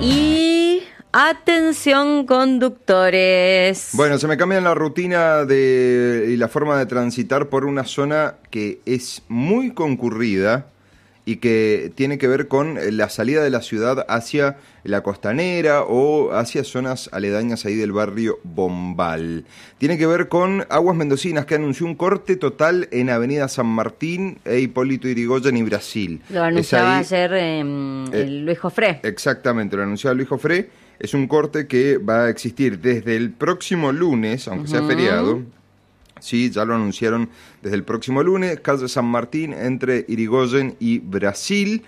Y atención, conductores. Bueno, se me cambia la rutina y la forma de transitar por una zona que es muy concurrida y que tiene que ver con la salida de la ciudad hacia la costanera o hacia zonas aledañas ahí del barrio Bombal. Tiene que ver con Aguas Mendocinas, que anunció un corte total en Avenida San Martín e Hipólito Yrigoyen y Brasil. Lo anunciaba ayer Luis Jofré. Exactamente, lo anunciaba Luis Jofré. Es un corte que va a existir desde el próximo lunes, aunque sea feriado. Sí, ya lo anunciaron desde el próximo lunes, calle San Martín entre Yrigoyen y Brasil.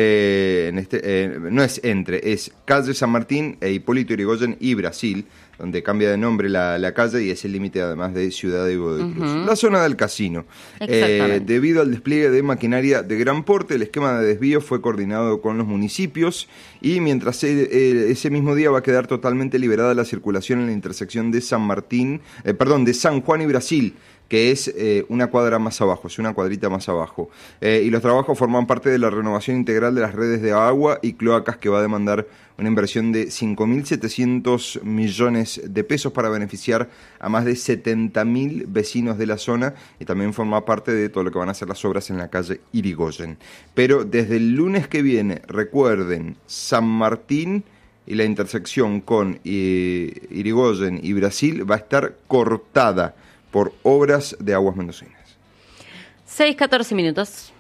No es entre, es calle San Martín e Hipólito Yrigoyen y Brasil, donde cambia de nombre la calle y es el límite además de Ciudad de Godoy Cruz. La zona del casino. Debido al despliegue de maquinaria de gran porte, el esquema de desvío fue coordinado con los municipios y mientras ese mismo día va a quedar totalmente liberada la circulación en la intersección de de San Juan y Brasil, que es una cuadra más abajo, es una cuadrita más abajo. Y los trabajos forman parte de la renovación integral de las redes de agua y cloacas que va a demandar una inversión de 5.700 millones de pesos para beneficiar a más de 70.000 vecinos de la zona y también forma parte de todo lo que van a ser las obras en la calle Yrigoyen. Pero desde el lunes que viene, recuerden, San Martín y la intersección con Yrigoyen y Brasil va a estar cortada por obras de Aguas Mendocinas. 6:14 minutos.